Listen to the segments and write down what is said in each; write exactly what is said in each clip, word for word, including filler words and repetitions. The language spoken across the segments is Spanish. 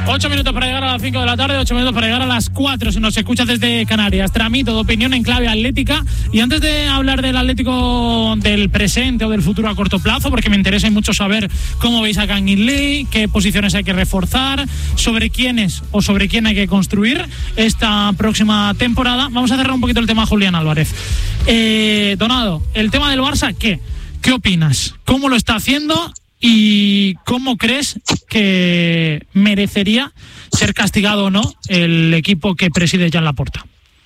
Ocho minutos para llegar a las cinco de la tarde, ocho minutos para llegar a las cuatro, si nos escuchas desde Canarias. Tramito de opinión en clave atlética. Y antes de hablar del Atlético del presente o del futuro a corto plazo, porque me interesa mucho saber cómo veis a Kangin Lee, qué posiciones hay que reforzar, sobre quiénes o sobre quién hay que construir esta próxima temporada, vamos a cerrar un poquito el tema Julián Álvarez. Eh, Donado, el tema del Barça, ¿qué? ¿Qué opinas? ¿Cómo lo está haciendo? ¿Y cómo crees que merecería ser castigado o no el equipo que preside Joan Laporta?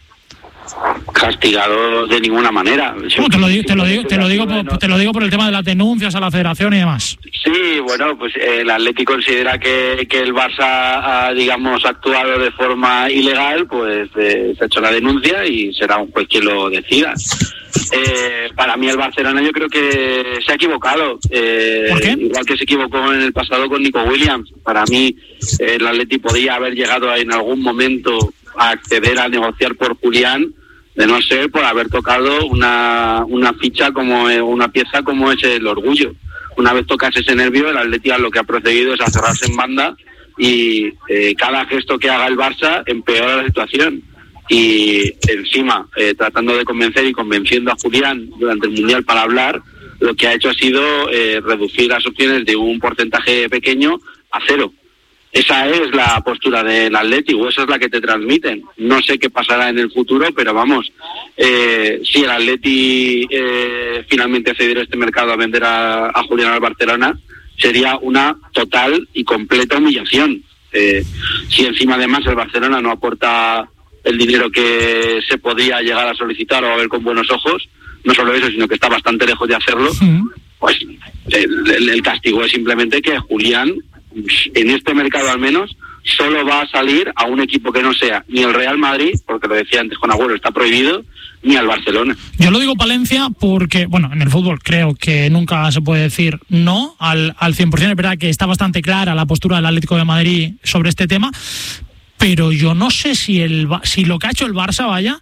Castigado de ninguna manera. No, te lo digo, te lo digo, te lo digo, por, te lo digo por el tema de las denuncias a la Federación y demás. Sí, bueno, pues el Atleti considera que, que el Barça ha, digamos, actuado de forma ilegal, pues eh, se ha hecho la denuncia y será un juez quien lo decida. Eh, para mí el Barcelona yo creo que se ha equivocado. Eh, ¿Por qué? Igual que se equivocó en el pasado con Nico Williams. Para mí eh, el Atleti podía haber llegado en algún momento a acceder a negociar por Julián, de no ser por haber tocado una una ficha como una pieza como es el orgullo. Una vez tocas ese nervio, el Atleti lo que ha procedido es a cerrarse en banda y eh, cada gesto que haga el Barça empeora la situación. Y encima, eh, tratando de convencer y convenciendo a Julián durante el Mundial para hablar, lo que ha hecho ha sido eh, reducir las opciones de un porcentaje pequeño a cero. Esa es la postura del Atleti, o esa es la que te transmiten. No sé qué pasará en el futuro, pero vamos, eh, si el Atleti eh, finalmente cediera este mercado a vender a, a Julián al Barcelona, sería una total y completa humillación. Eh, si encima además el Barcelona no aporta el dinero que se podía llegar a solicitar o a ver con buenos ojos, no solo eso, sino que está bastante lejos de hacerlo, sí. Pues el, el, el castigo es simplemente que Julián, en este mercado al menos, solo va a salir a un equipo que no sea ni el Real Madrid, porque lo decía antes con Agüero, está prohibido, ni al Barcelona. Yo lo digo Palencia porque, bueno, en el fútbol creo que nunca se puede decir no al, al cien por ciento, es verdad que está bastante clara la postura del Atlético de Madrid sobre este tema, pero yo no sé si el si lo que ha hecho el Barça, vaya,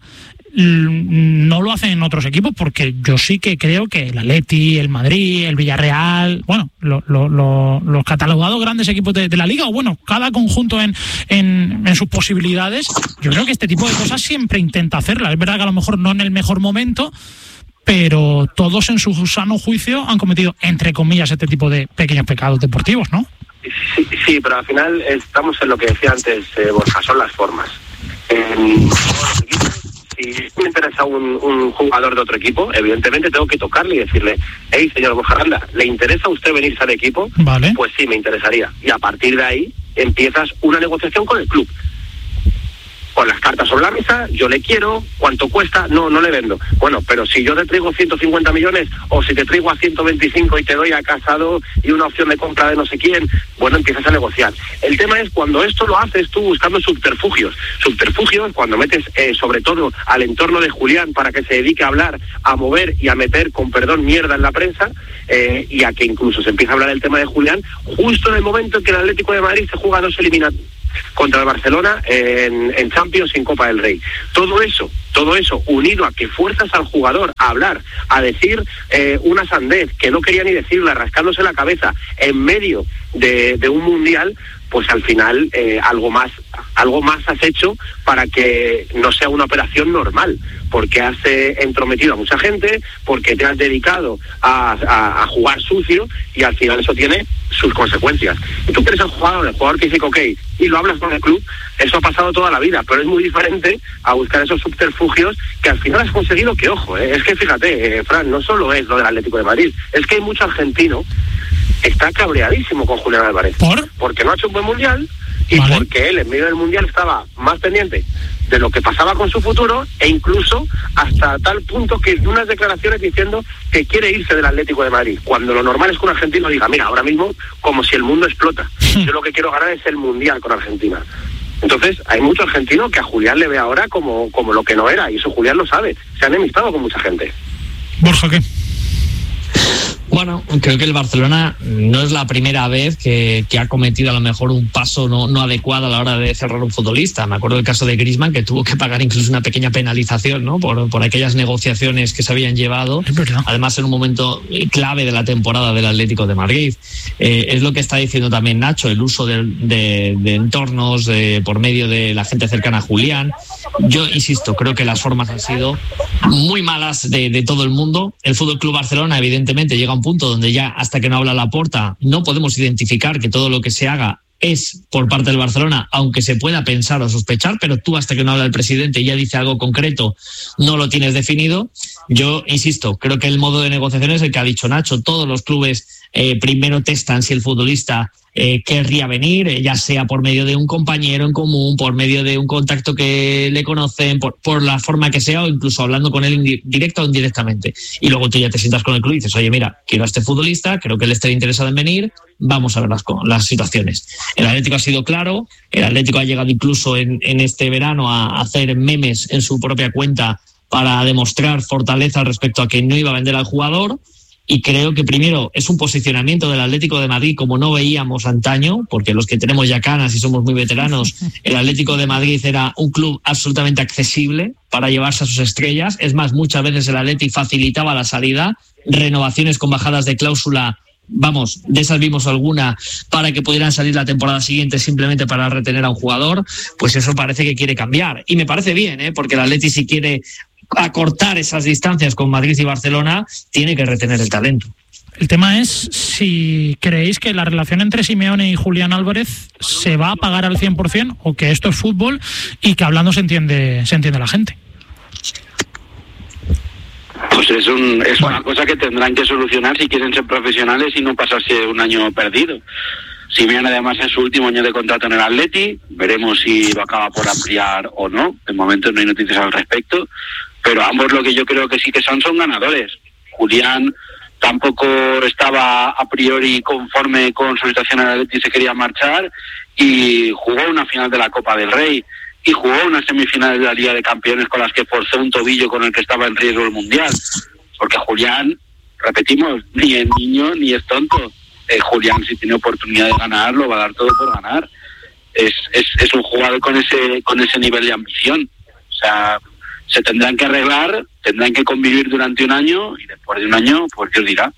no lo hacen en otros equipos, porque yo sí que creo que el Atleti, el Madrid, el Villarreal, bueno, lo, lo, lo, los catalogados grandes equipos de, de la Liga, o bueno, cada conjunto en, en, en sus posibilidades, yo creo que este tipo de cosas siempre intenta hacerlas. Es verdad que a lo mejor no en el mejor momento, pero todos en su sano juicio han cometido, entre comillas, este tipo de pequeños pecados deportivos, ¿no? Sí, sí, pero al final estamos en lo que decía antes eh, Borja, son las formas. En los equipos, si me interesa un, un jugador de otro equipo, evidentemente tengo que tocarle y decirle: hey, señor Borja Aranda, ¿le interesa a usted venirse al equipo? Vale. Pues sí, me interesaría. Y a partir de ahí empiezas una negociación con el club. Con las cartas sobre la mesa, yo le quiero, ¿cuánto cuesta? No, no le vendo. Bueno, pero si yo te traigo ciento cincuenta millones, o si te traigo a ciento veinticinco y te doy a Casado y una opción de compra de no sé quién, bueno, empiezas a negociar. El tema es cuando esto lo haces tú buscando subterfugios. Subterfugios cuando metes eh, sobre todo al entorno de Julián para que se dedique a hablar, a mover y a meter, con perdón, mierda en la prensa, eh, y a que incluso se empieza a hablar del tema de Julián, justo en el momento en que el Atlético de Madrid se juega dos eliminatorias contra el Barcelona en, en Champions y en Copa del Rey. Todo eso, todo eso unido a que fuerzas al jugador a hablar, a decir eh, una sandez que no quería ni decirla, rascándose la cabeza en medio de, de un mundial, pues al final eh, algo más algo más has hecho para que no sea una operación normal, porque has eh, entrometido a mucha gente, porque te has dedicado a, a, a jugar sucio, y al final eso tiene sus consecuencias. Y tú quieres al jugador, el jugador que dice que ok, y lo hablas con el club, eso ha pasado toda la vida, pero es muy diferente a buscar esos subterfugios que al final has conseguido. Que ojo, eh, es que fíjate, eh, Fran, no solo es lo del Atlético de Madrid, es que hay mucho argentino está cabreadísimo con Julián Álvarez. ¿Por? Porque no ha hecho un buen mundial y vale. porque él en medio del mundial estaba más pendiente de lo que pasaba con su futuro, e incluso hasta tal punto que hizo unas declaraciones diciendo que quiere irse del Atlético de Madrid, cuando lo normal es que un argentino diga: mira, ahora mismo como si el mundo explota, yo lo que quiero ganar es el mundial con Argentina. Entonces hay mucho argentino que a Julián le ve ahora como, como lo que no era, y eso Julián lo sabe, se han enemistado con mucha gente. Borja, ¿qué? Bueno, creo que el Barcelona no es la primera vez que, que ha cometido a lo mejor un paso no, no adecuado a la hora de cerrar un futbolista. Me acuerdo del caso de Griezmann, que tuvo que pagar incluso una pequeña penalización, ¿no? por, por aquellas negociaciones que se habían llevado, además en un momento clave de la temporada del Atlético de Madrid. Eh, es lo que está diciendo también Nacho, el uso de, de, de entornos de, por medio de la gente cercana a Julián. Yo insisto, creo que las formas han sido muy malas de, de todo el mundo. El F C Barcelona evidentemente llega a un punto donde ya hasta que no habla Laporta no podemos identificar que todo lo que se haga es por parte del Barcelona, aunque se pueda pensar o sospechar, pero tú hasta que no habla el presidente y ya dice algo concreto no lo tienes definido. Yo insisto, creo que el modo de negociación es el que ha dicho Nacho. Todos los clubes eh, primero testan si el futbolista eh, querría venir, eh, ya sea por medio de un compañero en común, por medio de un contacto que le conocen, por, por la forma que sea, o incluso hablando con él indi- directa o indirectamente. Y luego tú ya te sientas con el club y dices, oye, mira, quiero a este futbolista, creo que él esté interesado en venir, vamos a ver las, las situaciones. El Atlético ha sido claro, el Atlético ha llegado incluso en, en este verano a hacer memes en su propia cuenta para demostrar fortaleza respecto a que no iba a vender al jugador. Y creo que primero es un posicionamiento del Atlético de Madrid como no veíamos antaño, porque los que tenemos ya canas y somos muy veteranos, el Atlético de Madrid era un club absolutamente accesible para llevarse a sus estrellas. Es más, muchas veces el Atlético facilitaba la salida, renovaciones con bajadas de cláusula, vamos, de esas vimos alguna, para que pudieran salir la temporada siguiente simplemente para retener a un jugador. Pues eso parece que quiere cambiar. Y me parece bien, ¿eh? Porque el Atlético, si quiere acortar esas distancias con Madrid y Barcelona, tiene que retener el talento. El tema es si creéis que la relación entre Simeone y Julián Álvarez se va a pagar al cien por ciento o que esto es fútbol y que hablando se entiende, se entiende la gente. Pues es, un, es bueno. una cosa que tendrán que solucionar si quieren ser profesionales y no pasarse un año perdido. Simeone además en su último año de contrato en el Atleti, veremos si lo acaba por ampliar o no. De momento no hay noticias al respecto, pero ambos lo que yo creo que sí que son son ganadores. Julián tampoco estaba a priori conforme con su situación en el Atleti y se quería marchar, y jugó una final de la Copa del Rey y jugó una semifinal de la Liga de Campeones con las que forzó un tobillo con el que estaba en riesgo el Mundial. Porque Julián, repetimos, ni es niño ni es tonto. Eh, Julián, si tiene oportunidad de ganar, lo va a dar todo por ganar. Es, es, es un jugador con ese con ese nivel de ambición. O sea, se tendrán que arreglar, tendrán que convivir durante un año y después de un año, pues Dios dirá.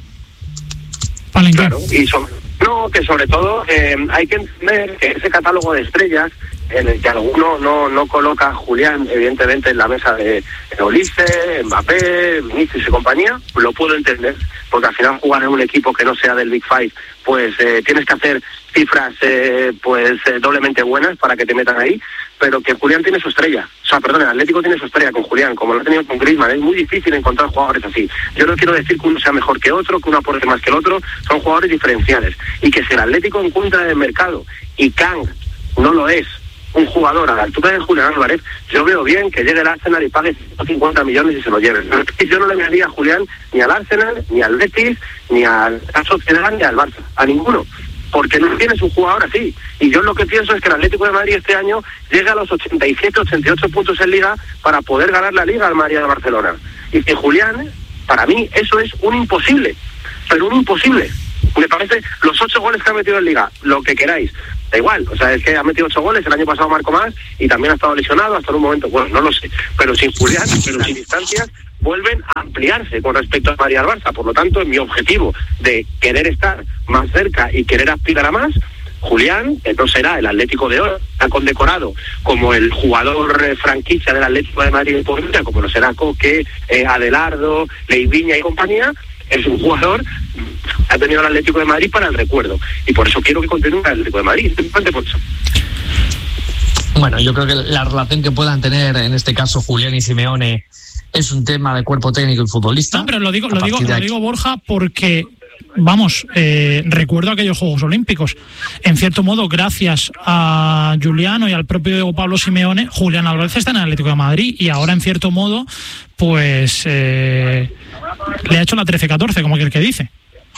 Vale, claro, y sobre, no, que sobre todo eh, hay que entender que ese catálogo de estrellas en el que alguno no, no coloca a Julián, evidentemente, en la mesa de Olise, Mbappé, Vinicius y compañía, lo puedo entender, porque al final jugar en un equipo que no sea del Big Five, pues eh, tienes que hacer cifras eh, pues eh, doblemente buenas para que te metan ahí, pero que Julián tiene su estrella, o sea, perdón, el Atlético tiene su estrella con Julián, como lo ha tenido con Griezmann. Es muy difícil encontrar jugadores así. Yo no quiero decir que uno sea mejor que otro, que uno aporte más que el otro, son jugadores diferenciales, y que si el Atlético encuentra en el mercado y Kang no lo es, un jugador a la altura de Julián Álvarez, yo veo bien que llegue el Arsenal y pague ciento cincuenta millones y se lo lleven. Yo no le vendería a Julián ni al Arsenal, ni al Betis, ni al Sociedad, ni al Barça, a ninguno, porque no tienes un jugador así. Y yo lo que pienso es que el Atlético de Madrid este año llega a los ochenta y siete, ochenta y ocho puntos en Liga para poder ganar la Liga al Madrid de Barcelona. Y que Julián, para mí, eso es un imposible, pero un imposible. Me parece los ocho goles que ha metido en Liga, lo que queráis, da igual, o sea, es que ha metido ocho goles, el año pasado marcó más y también ha estado lesionado hasta un momento, bueno, no lo sé, pero sin Julián, pero las distancias vuelven a ampliarse con respecto a María Barça. Por lo tanto, en mi objetivo de querer estar más cerca y querer aspirar a más, Julián, que no será el Atlético de hoy, está condecorado como el jugador eh, franquicia del Atlético de Madrid, como lo será Coque, eh, Adelardo, Leiviña y compañía. Es un jugador que ha tenido el Atlético de Madrid para el recuerdo, y por eso quiero que continúe el Atlético de Madrid, simplemente por eso. Bueno, yo creo que la relación que puedan tener en este caso Julián y Simeone es un tema de cuerpo técnico y futbolista. No, pero lo digo, lo digo, lo digo, Borja, porque vamos, eh, recuerdo aquellos Juegos Olímpicos. En cierto modo, gracias a Juliano y al propio Diego Pablo Simeone, Julián Álvarez está en el Atlético de Madrid, y ahora en cierto modo, pues eh, le ha hecho la trece catorce, como aquel que dice.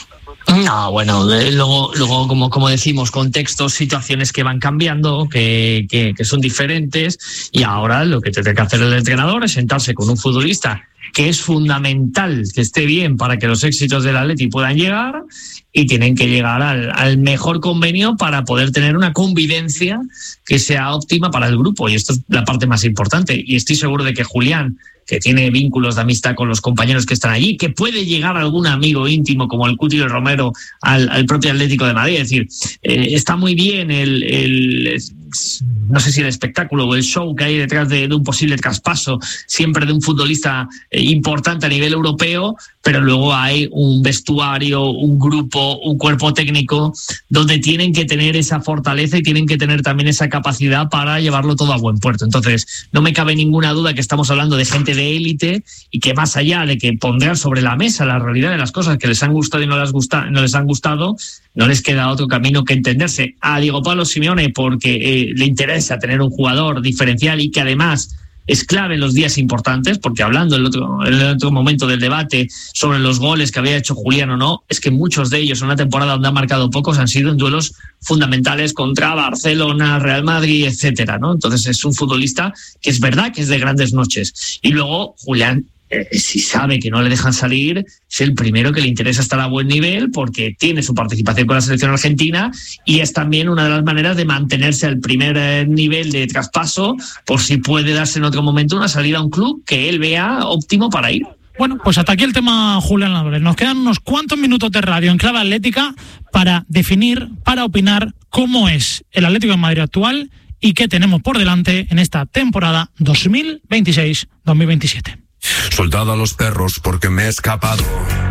No, bueno, eh, luego, luego como, como decimos, contextos, situaciones que van cambiando, que, que, que son diferentes, y ahora lo que tiene que hacer el entrenador es sentarse con un futbolista que es fundamental que esté bien para que los éxitos del Atleti puedan llegar, y tienen que llegar al, al mejor convenio para poder tener una convivencia que sea óptima para el grupo, y esto es la parte más importante. Y estoy seguro de que Julián, que tiene vínculos de amistad con los compañeros que están allí, que puede llegar algún amigo íntimo como el Cuti y el Romero al, al propio Atlético de Madrid. Es decir, eh, está muy bien el, el, no sé si el espectáculo o el show que hay detrás de, de un posible traspaso, siempre de un futbolista eh, importante a nivel europeo, pero luego hay un vestuario, un grupo, un cuerpo técnico donde tienen que tener esa fortaleza y tienen que tener también esa capacidad para llevarlo todo a buen puerto. Entonces, no me cabe ninguna duda que estamos hablando de gente de élite, y que más allá de que pondrán sobre la mesa la realidad de las cosas que les han gustado y no les, gusta, no les han gustado, no les queda otro camino que entenderse a Diego Pablo Simeone, porque eh, le interesa tener un jugador diferencial y que además es clave en los días importantes, porque hablando en el otro, en el otro momento del debate sobre los goles que había hecho Julián o no, es que muchos de ellos en una temporada donde han marcado pocos han sido en duelos fundamentales contra Barcelona, Real Madrid, etcétera, ¿no? Entonces es un futbolista que es verdad que es de grandes noches. Y luego Julián, Eh, si sabe que no le dejan salir, es el primero que le interesa estar a buen nivel, porque tiene su participación con la selección argentina, y es también una de las maneras de mantenerse al primer eh, nivel de traspaso, por si puede darse en otro momento una salida a un club que él vea óptimo para ir. Bueno, pues hasta aquí el tema Julián Álvarez. Nos quedan unos cuantos minutos de radio en clave atlética para definir, para opinar cómo es el Atlético de Madrid actual y qué tenemos por delante en esta temporada dos mil veintiséis dos mil veintisiete. Soldado a los perros porque me he escapado.